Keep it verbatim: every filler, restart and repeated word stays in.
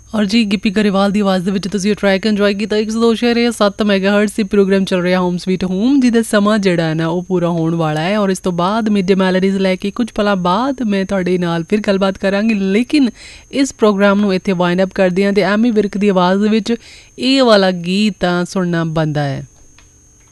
ਔਰ ਜੀ ਗਿੱਪੀ ਗਰੇਵਾਲ ਦੀ ਆਵਾਜ਼ ਦੇ ਵਿੱਚ ਤੁਸੀਂ ਇਹ ਟਰੈਕ ਇੰਜੋਏ ਕੀਤਾ। ਇੱਕ ਸੌ ਦੋ ਸ਼ੇਰੇ ਸੱਤ ਮੈਗਾ ਹਰਟਸ ਦੀ ਪ੍ਰੋਗਰਾਮ ਚੱਲ ਰਿਹਾ ਹੋਮ ਸਵੀਟ ਹੋਮ, ਜਿਹਦਾ ਸਮਾਂ ਜਿਹੜਾ ਹੈ ਨਾ ਉਹ ਪੂਰਾ ਹੋਣ ਵਾਲਾ ਹੈ। ਔਰ ਇਸ ਤੋਂ ਬਾਅਦ ਮਿਡ ਡੇ ਮੈਲੋਡੀਜ਼ ਲੈ ਕੇ ਕੁਝ ਪਲਾਂ ਬਾਅਦ ਮੈਂ ਤੁਹਾਡੇ ਨਾਲ ਫਿਰ ਗੱਲਬਾਤ ਕਰਾਂਗੀ, ਲੇਕਿਨ ਇਸ ਪ੍ਰੋਗਰਾਮ ਨੂੰ ਇੱਥੇ ਵਾਈਂਡ ਅਪ ਕਰਦੇ ਹਾਂ ਅਤੇ ਐਮੀ ਵਿਰਕ ਦੀ ਆਵਾਜ਼ ਦੇ ਵਿੱਚ ਇਹ ਵਾਲਾ ਗੀਤ ਤਾਂ ਸੁਣਨਾ ਬਣਦਾ ਹੈ।